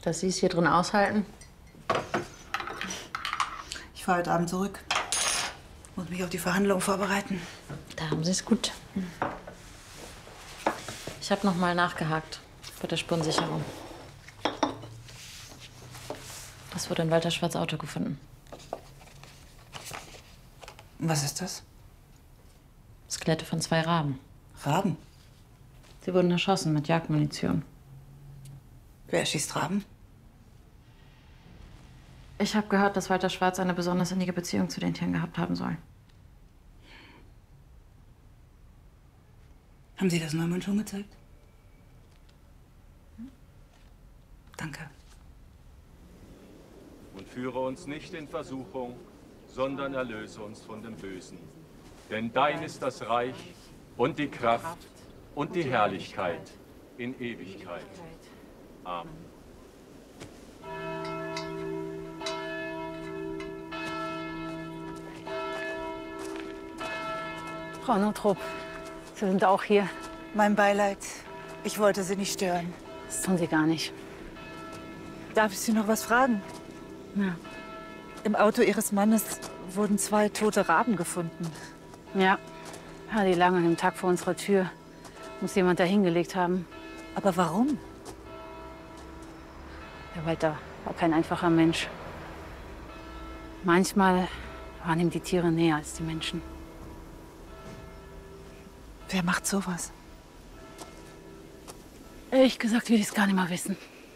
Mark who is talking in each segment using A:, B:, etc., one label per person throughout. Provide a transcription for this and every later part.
A: Dass Sie es hier drin aushalten?
B: Ich fahre heute Abend zurück. Muss mich auf die Verhandlungen vorbereiten.
A: Da haben Sie es gut. Ich habe noch mal nachgehakt bei der Spurensicherung. Es wurde in Walter Schwarz' Auto gefunden.
B: Was ist das?
A: Skelette von 2 Raben.
B: Raben?
A: Sie wurden erschossen mit Jagdmunition.
B: Wer schießt Raben?
A: Ich habe gehört, dass Walter Schwarz eine besonders innige Beziehung zu den Tieren gehabt haben soll.
B: Haben Sie das Neumann schon gezeigt? Danke.
C: Und führe uns nicht in Versuchung, sondern erlöse uns von dem Bösen. Denn dein ist das Reich und die Kraft und die Herrlichkeit in Ewigkeit. Amen.
D: Frau Notrup, Sie sind auch hier.
B: Mein Beileid. Ich wollte Sie nicht stören.
D: Das tun Sie gar nicht.
B: Darf ich Sie noch was fragen?
D: Ja.
B: Im Auto Ihres Mannes wurden 2 tote Raben gefunden.
D: Ja, die lagen an dem Tag vor unserer Tür. Muss jemand da hingelegt haben.
B: Aber warum?
D: Der Walter war kein einfacher Mensch. Manchmal waren ihm die Tiere näher als die Menschen.
B: Wer macht sowas?
D: Ehrlich gesagt will ich es gar nicht mal wissen.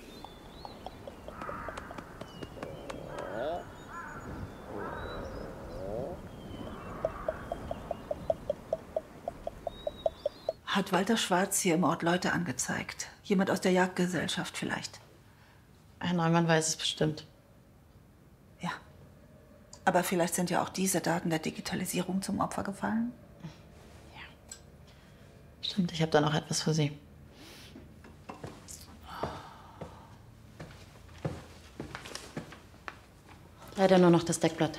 B: Hat Walter Schwarz hier im Ort Leute angezeigt? Jemand aus der Jagdgesellschaft vielleicht?
A: Herr Neumann weiß es bestimmt.
B: Ja. Aber vielleicht sind ja auch diese Daten der Digitalisierung zum Opfer gefallen?
A: Stimmt, ich habe da noch etwas für Sie. Leider nur noch das Deckblatt.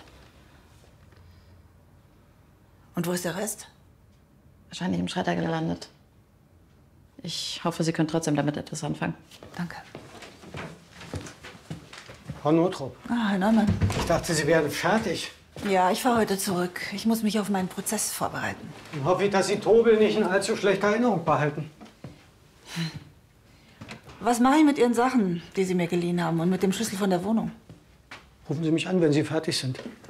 B: Und wo ist der Rest?
A: Wahrscheinlich im Schredder gelandet. Ich hoffe, Sie können trotzdem damit etwas anfangen.
B: Danke.
E: Frau Notrup.
B: Ah, Herr Neumann.
E: Ich dachte, Sie wären fertig.
B: Ja, ich fahre heute zurück. Ich muss mich auf meinen Prozess vorbereiten.
E: Dann hoffe ich, dass Sie Tobel nicht in allzu schlechter Erinnerung behalten.
B: Was mache ich mit Ihren Sachen, die Sie mir geliehen haben, und mit dem Schlüssel von der Wohnung?
E: Rufen Sie mich an, wenn Sie fertig sind.